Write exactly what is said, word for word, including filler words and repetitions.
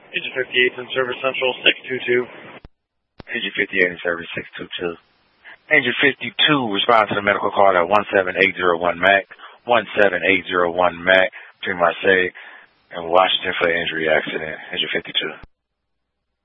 Engine fifty-eight in service central, six two two. Engine fifty-eight in service, six two two. Engine fifty-two, respond to the medical call at one seven eight zero one M A C, one seven eight zero one M A C, between Marseille and Washington for the injury accident. Engine fifty-two.